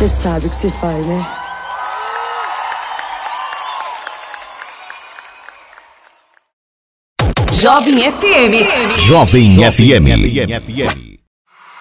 Você sabe o que se faz, né? Jovem FM. Jovem FM.